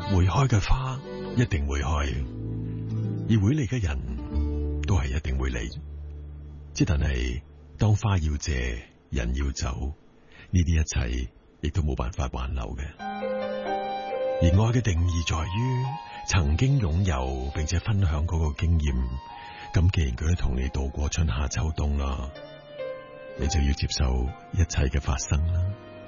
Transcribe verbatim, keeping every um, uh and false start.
會開嘅花一定會開，而會嚟嘅人都係一定會嚟。之但係當花要謝，人要走，呢啲一切亦都冇辦法挽留嘅。而愛嘅定義在於曾經擁有並且分享嗰個經驗。咁既然佢都同你度過春夏秋冬啦，你就要接受一切嘅發生啦。